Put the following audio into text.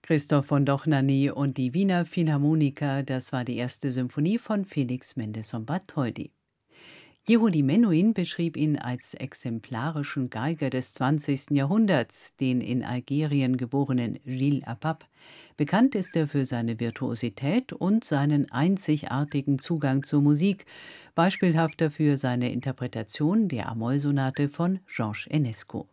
Christoph von Dohnanyi und die Wiener Philharmoniker, das war die erste Symphonie von Felix Mendelssohn Bartholdy. Yehudi Menuhin beschrieb ihn als exemplarischen Geiger des 20. Jahrhunderts, den in Algerien geborenen Gilles Apap. Bekannt ist er für seine Virtuosität und seinen einzigartigen Zugang zur Musik, beispielhaft dafür seine Interpretation der A-Moll-Sonate von Georges Enesco.